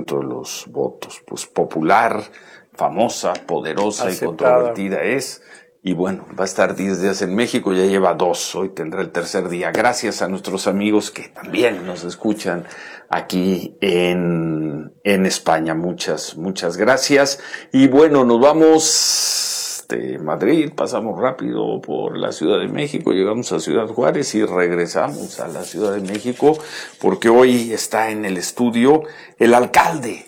de los votos. Pues popular, famosa, poderosa y controvertida es. Y bueno, va a estar 10 días en México, ya lleva 2, hoy tendrá el tercer día. Gracias a nuestros amigos que también nos escuchan aquí en España. Muchas gracias. Y bueno, nos vamos de Madrid, pasamos rápido por la Ciudad de México, llegamos a Ciudad Juárez y regresamos a la Ciudad de México, porque hoy está en el estudio el alcalde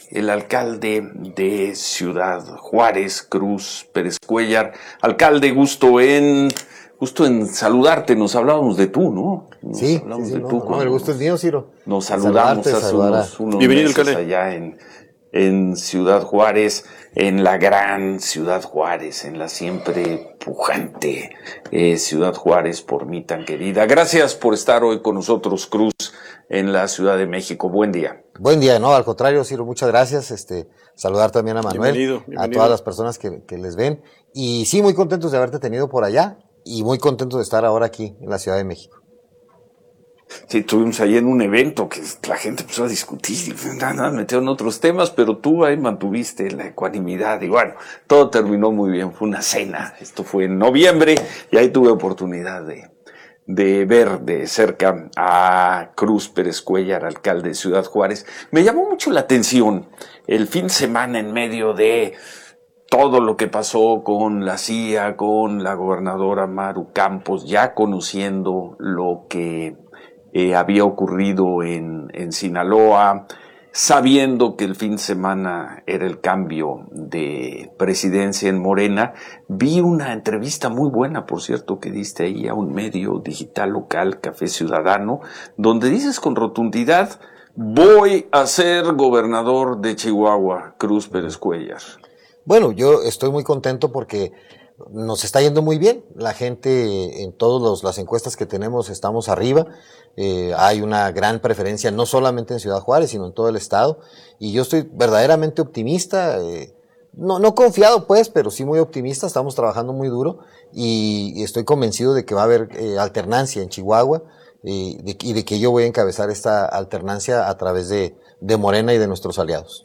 de Ciudad Juárez, Cruz Pérez Cuéllar. Alcalde, gusto en saludarte. Nos hablábamos de tú, ¿no? Sí, el gusto es mío, Ciro. Nos saludamos hace unos meses allá en Ciudad Juárez, en la gran Ciudad Juárez, en la siempre pujante Ciudad Juárez, por mí tan querida. Gracias por estar hoy con nosotros, Cruz, en la Ciudad de México. Buen día. Buen día, no, al contrario, Ciro, muchas gracias. Saludar también a Manuel, bienvenido. A todas las personas que les ven. Y sí, muy contentos de haberte tenido por allá y muy contentos de estar ahora aquí en la Ciudad de México. Sí, estuvimos ahí en un evento que la gente empezó a discutir, metieron otros temas, pero tú ahí mantuviste la ecuanimidad y bueno, todo terminó muy bien, fue una cena, esto fue en noviembre y ahí tuve oportunidad de ver de cerca a Cruz Pérez Cuéllar, alcalde de Ciudad Juárez. Me llamó mucho la atención el fin de semana en medio de todo lo que pasó con la CIA, con la gobernadora Maru Campos, ya conociendo lo que había ocurrido en Sinaloa, sabiendo que el fin de semana era el cambio de presidencia en Morena. Vi una entrevista muy buena, por cierto, que diste ahí a un medio digital local, Café Ciudadano, donde dices con rotundidad: voy a ser gobernador de Chihuahua, Cruz Pérez Cuéllar. Bueno, yo estoy muy contento porque nos está yendo muy bien. La gente, en todas las encuestas que tenemos, estamos arriba. Hay una gran preferencia, no solamente en Ciudad Juárez, sino en todo el estado. Y yo estoy verdaderamente optimista, no confiado pues, pero sí muy optimista. Estamos trabajando muy duro y estoy convencido de que va a haber alternancia en Chihuahua y de que yo voy a encabezar esta alternancia a través de Morena y de nuestros aliados.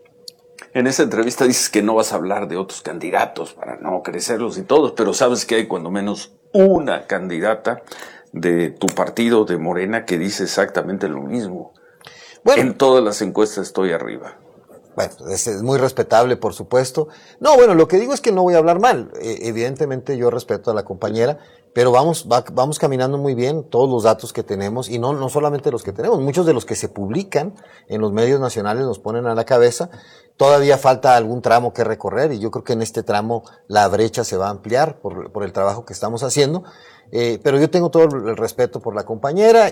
En esa entrevista dices que no vas a hablar de otros candidatos para no crecerlos y todos, pero sabes que hay cuando menos una candidata de tu partido, de Morena, que dice exactamente lo mismo. Bueno, en todas las encuestas estoy arriba. Bueno, es muy respetable, por supuesto. No, bueno, lo que digo es que no voy a hablar mal. Evidentemente yo respeto a la compañera, pero vamos caminando muy bien, todos los datos que tenemos, y no solamente los que tenemos, muchos de los que se publican en los medios nacionales nos ponen a la cabeza. Todavía falta algún tramo que recorrer y yo creo que en este tramo la brecha se va a ampliar por el trabajo que estamos haciendo. Pero yo tengo todo el respeto por la compañera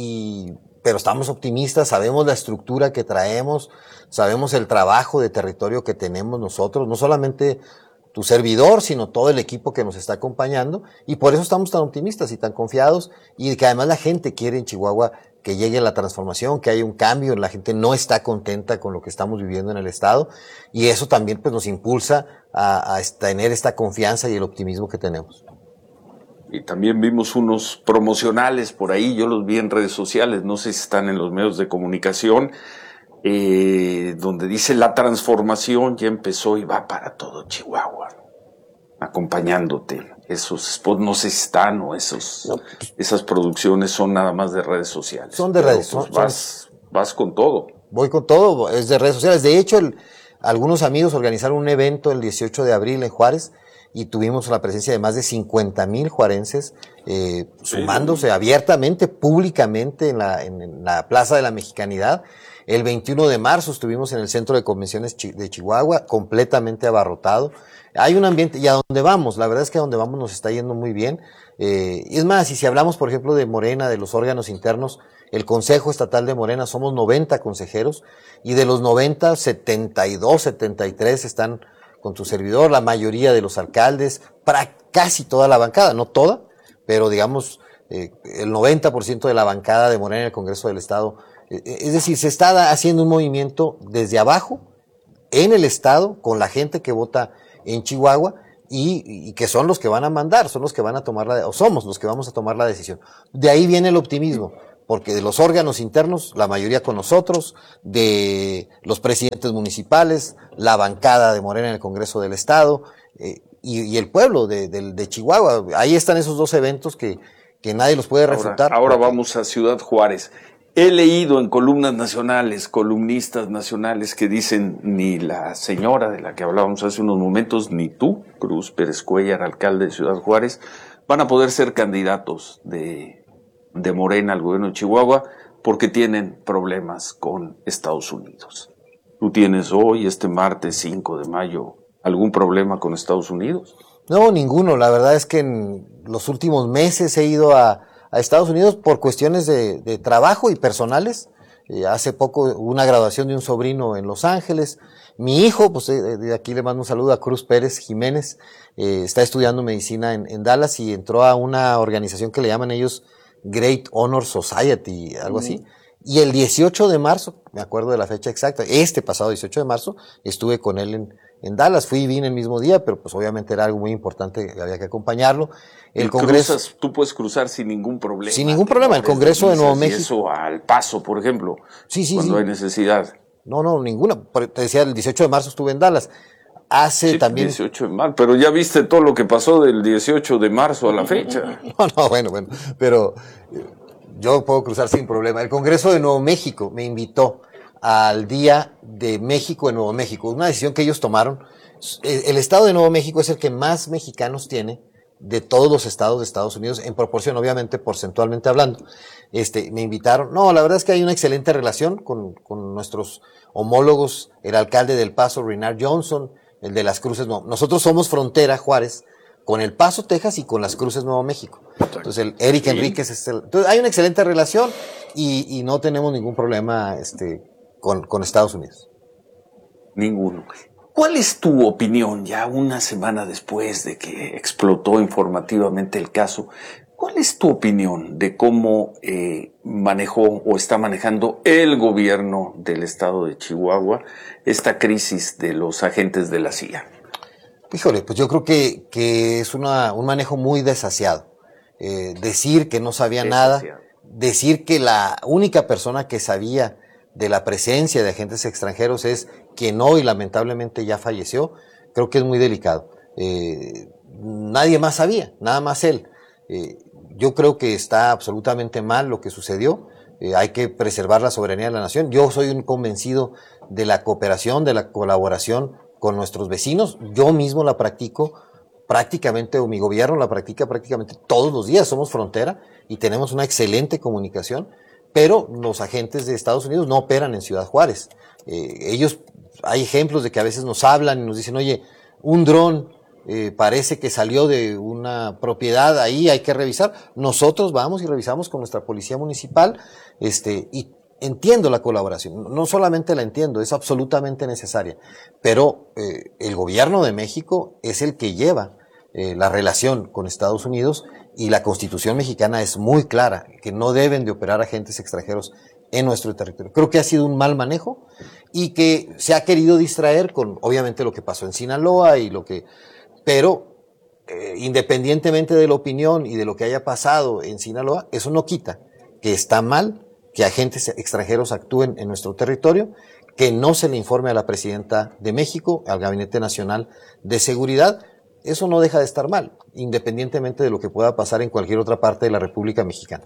pero estamos optimistas, sabemos la estructura que traemos, sabemos el trabajo de territorio que tenemos nosotros, no solamente tu servidor, sino todo el equipo que nos está acompañando, y por eso estamos tan optimistas y tan confiados, y que además la gente quiere en Chihuahua que llegue la transformación, que haya un cambio, la gente no está contenta con lo que estamos viviendo en el estado, y eso también pues nos impulsa a tener esta confianza y el optimismo que tenemos. Y también vimos unos promocionales por ahí, yo los vi en redes sociales, no sé si están en los medios de comunicación, donde dice: la transformación ya empezó y va para todo Chihuahua, acompañándote. Esos spots no sé si están o esas producciones son nada más de redes sociales. Son de redes. Pues vas con todo. Voy con todo, es de redes sociales. De hecho, algunos amigos organizaron un evento el 18 de abril en Juárez, y tuvimos la presencia de más de 50,000 juarenses sumándose abiertamente, públicamente en la Plaza de la Mexicanidad. El 21 de marzo estuvimos en el Centro de Convenciones de Chihuahua, completamente abarrotado. Hay un ambiente, y a donde vamos, la verdad es que a donde vamos nos está yendo muy bien. Y es más, y si hablamos, por ejemplo, de Morena, de los órganos internos, el Consejo Estatal de Morena, somos 90 consejeros, y de los 90, 72, 73 están con tu servidor, la mayoría de los alcaldes, para casi toda la bancada, no toda, pero digamos, el 90% de la bancada de Morena en el Congreso del Estado. Es decir, se está haciendo un movimiento desde abajo, en el Estado, con la gente que vota en Chihuahua, y que son los que van a mandar, son los que van a tomar somos los que vamos a tomar la decisión. De ahí viene el optimismo, porque de los órganos internos, la mayoría con nosotros, de los presidentes municipales, la bancada de Morena en el Congreso del Estado, y el pueblo de Chihuahua. Ahí están esos dos eventos que nadie los puede refutar. Ahora vamos a Ciudad Juárez. He leído en columnas nacionales, columnistas nacionales que dicen ni la señora de la que hablábamos hace unos momentos, ni tú, Cruz Pérez Cuéllar, alcalde de Ciudad Juárez, van a poder ser candidatos de Morena al gobierno de Chihuahua porque tienen problemas con Estados Unidos. ¿Tú tienes hoy, este martes 5 de mayo, algún problema con Estados Unidos? No, ninguno. La verdad es que en los últimos meses he ido a Estados Unidos por cuestiones de trabajo y personales. Hace poco hubo una graduación de un sobrino en Los Ángeles. Mi hijo, pues de aquí le mando un saludo a Cruz Pérez Jiménez, está estudiando medicina en Dallas y entró a una organización que le llaman ellos Great Honor Society, algo así. Y el 18 de marzo, me acuerdo de la fecha exacta, este pasado 18 de marzo, estuve con él en Dallas. Fui y vine el mismo día, pero pues obviamente era algo muy importante, había que acompañarlo. El Congreso, tú puedes cruzar sin ningún problema. Sin ningún problema. El Congreso de Nuevo México. Y eso al Paso, por ejemplo. Cuando hay necesidad. No, ninguna. Te decía, el 18 de marzo estuve en Dallas. También. 18 de marzo, pero ya viste todo lo que pasó del 18 de marzo a la fecha. No, bueno, pero yo puedo cruzar sin problema. El Congreso de Nuevo México me invitó al Día de México en Nuevo México, una decisión que ellos tomaron. El estado de Nuevo México es el que más mexicanos tiene de todos los estados de Estados Unidos, en proporción, obviamente, porcentualmente hablando. Me invitaron. No, la verdad es que hay una excelente relación con nuestros homólogos, el alcalde del Paso, Renard Johnson, el de Las Cruces. Nosotros somos frontera, Juárez, con El Paso, Texas, y con Las Cruces, Nuevo México. Entonces, el Eric Enríquez entonces, hay una excelente relación y no tenemos ningún problema con Estados Unidos. Ninguno. ¿Cuál es tu opinión ya una semana después de que explotó informativamente el caso? ¿Cuál es tu opinión de cómo manejó o está manejando el gobierno del estado de Chihuahua esta crisis de los agentes de la CIA? Híjole, pues yo creo que es un manejo muy desasiado. Decir que no sabía nada, decir que la única persona que sabía de la presencia de agentes extranjeros es quien hoy lamentablemente ya falleció, creo que es muy delicado. Nadie más sabía, nada más él. Yo creo que está absolutamente mal lo que sucedió. Hay que preservar la soberanía de la nación. Yo soy un convencido de la cooperación, de la colaboración con nuestros vecinos. Yo mismo la practico prácticamente, o mi gobierno la practica prácticamente todos los días. Somos frontera y tenemos una excelente comunicación, pero los agentes de Estados Unidos no operan en Ciudad Juárez. Hay ejemplos de que a veces nos hablan y nos dicen, oye, un dron parece que salió de una propiedad, ahí hay que revisar. Nosotros vamos y revisamos con nuestra policía municipal, y entiendo la colaboración, no solamente la entiendo, es absolutamente necesaria, pero el gobierno de México es el que lleva la relación con Estados Unidos, y la Constitución mexicana es muy clara, que no deben de operar agentes extranjeros en nuestro territorio. Creo que ha sido un mal manejo y que se ha querido distraer con, obviamente, lo que pasó en Sinaloa pero independientemente de la opinión y de lo que haya pasado en Sinaloa, eso no quita que está mal que agentes extranjeros actúen en nuestro territorio, que no se le informe a la presidenta de México, al Gabinete Nacional de Seguridad. Eso no deja de estar mal, independientemente de lo que pueda pasar en cualquier otra parte de la República Mexicana.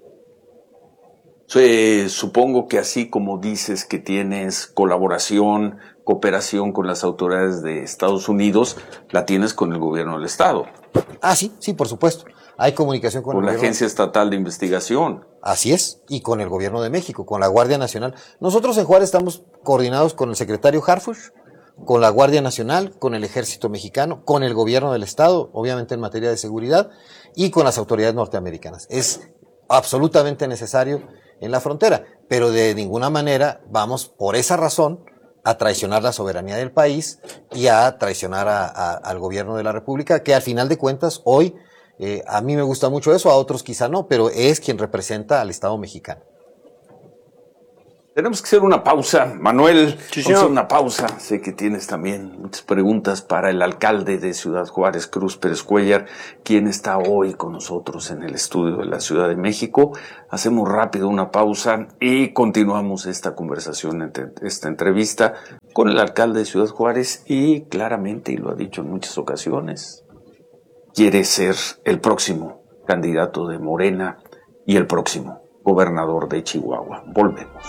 Supongo que así como dices que tienes colaboración, cooperación con las autoridades de Estados Unidos, la tienes con el gobierno del estado. Sí, por supuesto. Hay comunicación con la Agencia Estatal de Investigación. Así es, y con el gobierno de México, con la Guardia Nacional. Nosotros en Juárez estamos coordinados con el secretario Harfuch, con la Guardia Nacional, con el Ejército Mexicano, con el gobierno del estado, obviamente en materia de seguridad, y con las autoridades norteamericanas. Es absolutamente necesario en la frontera, pero de ninguna manera vamos por esa razón a traicionar la soberanía del país y a traicionar al gobierno de la República, que al final de cuentas hoy, a mí me gusta mucho eso, a otros quizá no, pero es quien representa al Estado mexicano. Tenemos que hacer una pausa. Manuel, Sí, vamos a hacer señor. una pausa. Sé que tienes también muchas preguntas para el alcalde de Ciudad Juárez, Cruz Pérez Cuéllar, quien está hoy con nosotros en el estudio de la Ciudad de México. Hacemos rápido una pausa y continuamos esta conversación, esta entrevista con el alcalde de Ciudad Juárez y claramente, y lo ha dicho en muchas ocasiones, quiere ser el próximo candidato de Morena y el próximo gobernador de Chihuahua. Volvemos.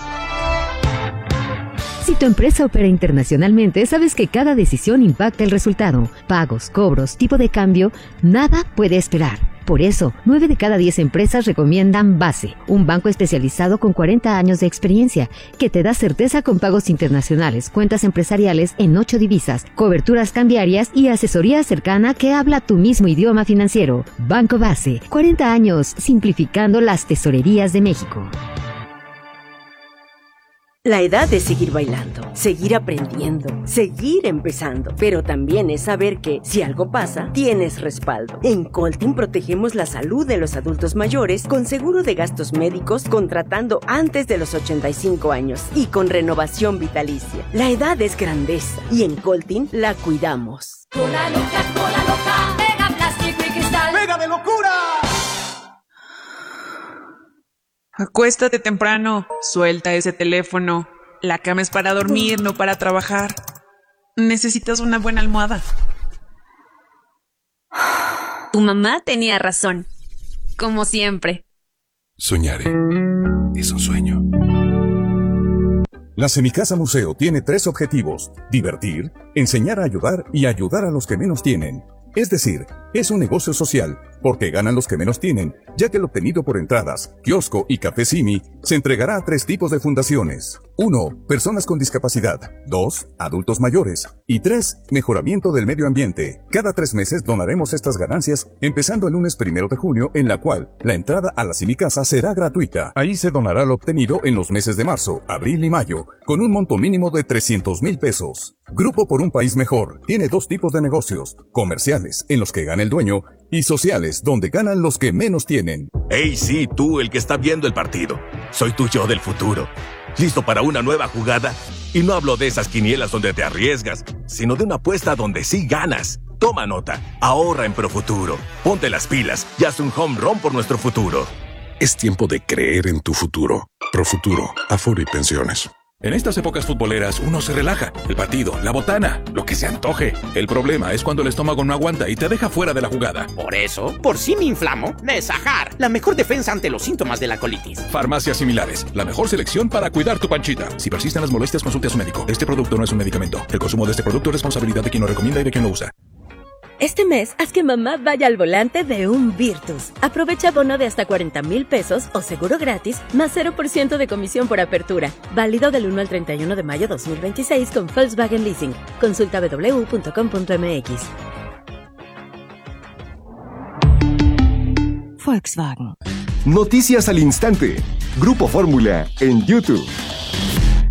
Si tu empresa opera internacionalmente, sabes que cada decisión impacta el resultado. Pagos, cobros, tipo de cambio, nada puede esperar. Por eso, 9 de cada 10 empresas recomiendan Base, un banco especializado con 40 años de experiencia, que te da certeza con pagos internacionales, cuentas empresariales en 8 divisas, coberturas cambiarias y asesoría cercana que habla tu mismo idioma financiero. Banco Base, 40 años simplificando las tesorerías de México. La edad es seguir bailando, seguir aprendiendo, seguir empezando, pero también es saber que, si algo pasa, tienes respaldo. En Coltin protegemos la salud de los adultos mayores con seguro de gastos médicos contratando antes de los 85 años y con renovación vitalicia. La edad es grandeza y en Coltin la cuidamos. Cola loca, pega plástico y cristal. ¡Pega de locura! Acuéstate temprano, suelta ese teléfono. La cama es para dormir, no para trabajar. Necesitas una buena almohada. Tu mamá tenía razón. Como siempre. Soñaré. Es un sueño. La Semicasa Museo tiene 3 objetivos: divertir, enseñar a ayudar y ayudar a los que menos tienen. Es decir, es un negocio social, porque ganan los que menos tienen, ya que lo obtenido por entradas, kiosco y café Simi se entregará a 3 tipos de fundaciones. 1. Personas con discapacidad. 2. Adultos mayores. Y 3. Mejoramiento del medio ambiente. Cada 3 meses donaremos estas ganancias, empezando el lunes 1 de junio, en la cual la entrada a la Semicasa será gratuita. Ahí se donará lo obtenido en los meses de marzo, abril y mayo, con un monto mínimo de 300,000 pesos. Grupo por un País Mejor tiene 2 tipos de negocios: comerciales, en los que gana el dueño, y sociales, donde ganan los que menos tienen. ¡Ey, sí, tú, el que está viendo el partido! Soy tu yo del futuro. ¿Listo para una nueva jugada? Y no hablo de esas quinielas donde te arriesgas, sino de una apuesta donde sí ganas. Toma nota, ahorra en Profuturo. Ponte las pilas y haz un home run por nuestro futuro. Es tiempo de creer en tu futuro. Profuturo, Afore y Pensiones. En estas épocas futboleras uno se relaja. El partido, la botana, lo que se antoje. El problema es cuando el estómago no aguanta y te deja fuera de la jugada. Por eso, por si me inflamo, Nesajar, la mejor defensa ante los síntomas de la colitis. Farmacias Similares, la mejor selección para cuidar tu panchita. Si persisten las molestias, consulte a su médico. Este producto no es un medicamento. El consumo de este producto es responsabilidad de quien lo recomienda y de quien lo usa. Este mes, haz que mamá vaya al volante de un Virtus. Aprovecha bono de hasta 40,000 pesos o seguro gratis, más 0% de comisión por apertura. Válido del 1 al 31 de mayo 2026 con Volkswagen Leasing. Consulta www.com.mx. Volkswagen. Noticias al instante. Grupo Fórmula en YouTube.